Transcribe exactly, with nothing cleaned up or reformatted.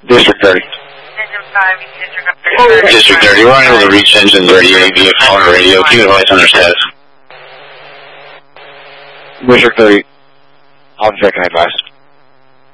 District thirty. District thirty, we're unable to reach engines radio via phone or radio. Keep advice on their status. District thirty. Officer, can I advise?